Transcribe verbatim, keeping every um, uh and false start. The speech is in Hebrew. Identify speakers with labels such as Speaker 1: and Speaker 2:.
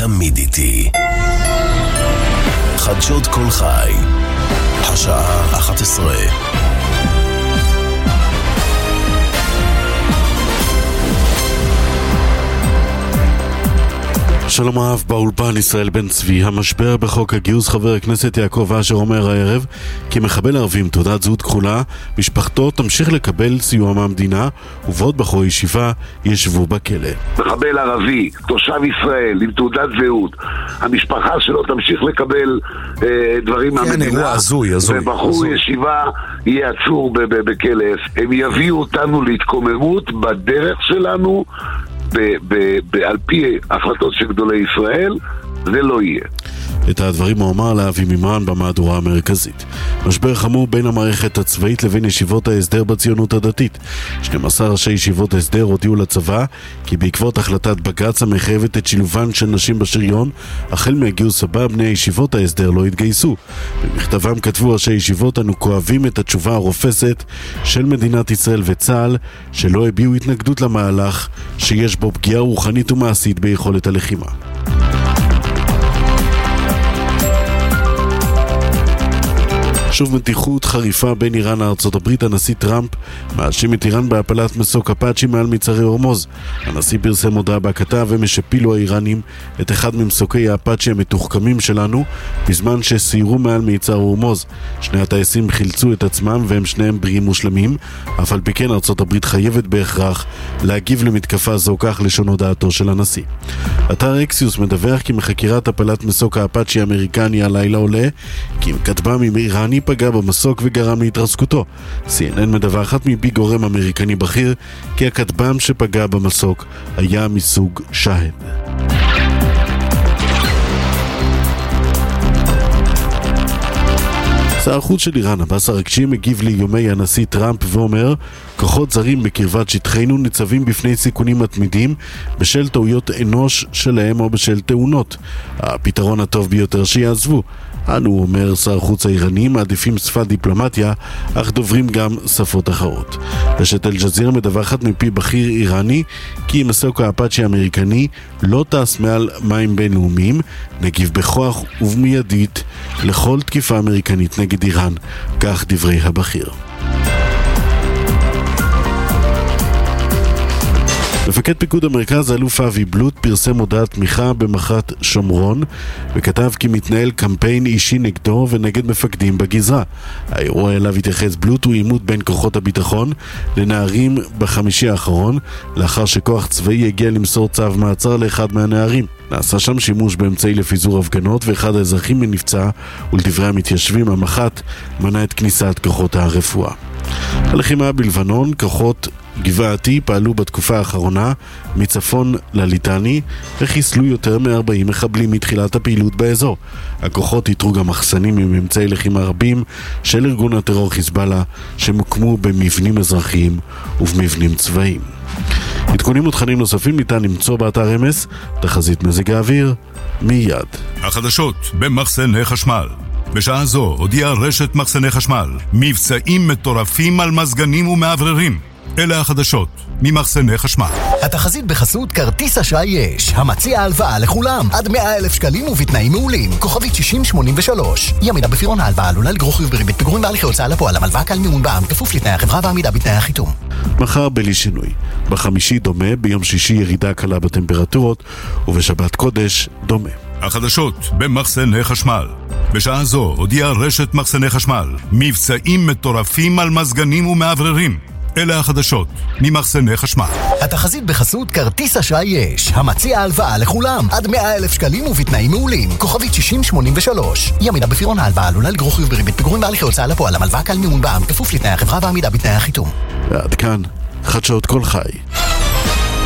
Speaker 1: תמיד איתי. חדשות כל חי, השעה אחת עשרה.
Speaker 2: שלום אהב באולפן ישראל בן צבי. המשבר בחוק הגיוס, חבר הכנסת יעקב אשר אומר הערב כי מחבל ערבי עם תעודת זהות כחולה, משפחתו תמשיך לקבל סיוע מהמדינה ובעוד בחורי ישיבה ישבו בכלא.
Speaker 3: מחבל ערבי, תושב ישראל עם תעודת זהות, המשפחה שלו תמשיך לקבל אה, דברים
Speaker 4: כן,
Speaker 3: מהמדינה.
Speaker 4: אירוע הזוי, הזוי.
Speaker 3: ובחור
Speaker 4: הזוי.
Speaker 3: ישיבה יהיה עצור בכלא. הם יביאו אותנו להתקוממות בדרך שלנו, ב- ב- ב- על פי החלטות של גדולי ישראל. זה לא יהיה.
Speaker 2: את הדברים הוא אמר לאבי מימרן במהדורה המרכזית. משבר חמור בין המערכת הצבאית לבין ישיבות ההסדר בציונות הדתית. שנים עשר ראשי ישיבות ההסדר הודיעו לצבא כי בעקבות החלטת בג"ץ המחייבת את שילובן של נשים בשריון, החל מהגיוס הבא בני ישיבות ההסדר לא התגייסו. במכתבם כתבו ראשי ישיבות: אנו כואבים את התשובה הרופסת של מדינת ישראל וצה"ל שלא הביעו התנגדות למהלך שיש בו פגיעה רוחנית ומעשית ביכולת הלחימה. שוב מתיחות חריפה בין איראן לארצות הברית. הנשיא טראמפ מאשים את איראן בהפלת מסוק אפאצ'י מעל מצרי הורמוז. הנשיא פרסם הודעה בכתב: אמש הפילו האיראנים את אחד ממסוקי האפאצ'י המתוחכמים שלנו בזמן שסיירו מעל מצר הורמוז. שני הטייסים חילצו את עצמם והם שניהם בריאים מושלמים, אף על פי כן ארצות הברית חייבת בהכרח להגיב למתקפה זו, כך לשון הודעתו של הנשיא. אתר אקסיוס מדווח כי מחקירת הפלת מסוק האפאצ'י האמריקני הלילה עולה כי כטב"ם איראני פגע במסוק וגרם להתרסקותו. סי אן אן מדווחת מפי גורם אמריקני בכיר כי הכטב"ם שפגע במסוק היה מסוג שהד. שר החוץ של איראן עבאס אראגצ'י מגיב לאיומי הנשיא טראמפ ואומר: כוחות זרים בקרבת שטחנו ניצבים בפני סיכונים מתמידים בשל טעויות אנוש שלהם או בשל תאונות. הפתרון הטוב ביותר שיעזבו. אנו, אומר שר החוץ האיראני, מעדיפים שפת דיפלומטיה אך דוברים גם שפות אחרות. רשת אל-ג'זירה מדווחת מפי בכיר איראני כי מסוק האפאצ'י האמריקני לא טס מעל מים בינלאומיים, נגיב בכוח ובמיידית לכל תקיפה אמריקנית נגד איראן, כך דברי הבכיר. מפקד פיקוד המרכז, האלוף אבי בלוט, פרסם הודעת תמיכה במח"ט שומרון וכתב כי מתנהל קמפיין אישי נגדו ונגד מפקדים בגזרה. האירוע אליו התייחס בלוט הוא עימות בין כוחות הביטחון לנערים בחמישי האחרון, לאחר שכוח צבאי הגיע למסור צו מעצר לאחד מהנערים. נעשה שם שימוש באמצעי לפיזור הפגנות ואחד האזרחים נפצע, ולדברי המתיישבים המח"ט מנע את כניסת כוחות הרפואה. הלחימה בלבנון, כוחות גבעתי פעלו בתקופה האחרונה מצפון לליטני וחיסלו יותר מ-ארבעים מחבלים מתחילת הפעילות באזור. הכוחות איתרו גם מחסנים עם אמצעי לחימה רבים של ארגון הטרור חיזבאללה שמוקמו במבנים אזרחיים ובמבנים צבאיים. עדכונים ותכנים נוספים ניתן למצוא באתר אמס. תחזית מזג האוויר מיד.
Speaker 5: החדשות במחסני חשמל. בשעה זו הודיעה רשת מחסני חשמל מבצעים מטורפים על מזגנים ומעבררים. אלה החדשות ממחסני חשמל.
Speaker 1: התחזית בחסות כרטיס אשראי יש, המציע הלוואה לכולם עד מאה אלף שקלים ובתנאים מעולים. כוכבית שישים שמונים ושלוש. עמידה בפירעון ההלוואה עלולה לגרור חיוב בריבית פיגורים בהליכי הוצאה לפועל. המלוואה קל מימון בע"מ כפוף לתנאי החברה ועמידה בתנאי החיתום.
Speaker 2: מחר בלי שינוי. בחמישי דומה, ביום שישי ירידה קלה בטמפרטורות ובשבת קודש דומה.
Speaker 5: החדשות במחסני חשמל. בשעה זו הודיעה רשת מחסני חשמל מבצעים מטורפים על מזגנים ומעבררים. אלה החדשות ממחסני חשמל.
Speaker 1: התחזית בחסות כרטיס אשראי יש, המציע הלוואה לכולם עד מאה אלף שקלים ובתנאים מעולים. כוכבית שישים שמונים ושלוש. עמידה בפירעון ההלוואה עלולה לגרור חיוב בריבית פיגורים בהליכי הוצאה לפועל. המלוואה קל מימון בע"מ כפוף לתנאי החברה ועמידה בתנאי החיתום.
Speaker 2: ועד כאן חדשות כל חי.